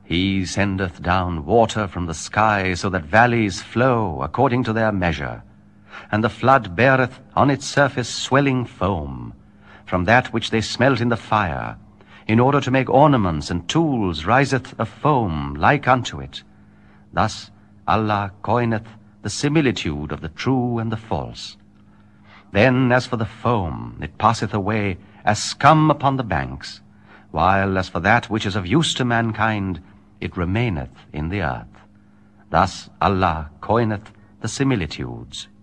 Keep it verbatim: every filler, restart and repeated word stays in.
He sendeth down water from the sky, so that valleys flow according to their measure. And the flood beareth on its surface swelling foam, from that which they smelt in the fire, in order to make ornaments and tools riseth a foam like unto it. Thus Allah coineth the similitude of the true and the false. Then as for the foam, it passeth away as scum upon the banks, while as for that which is of use to mankind, it remaineth in the earth. Thus Allah coineth the similitudes.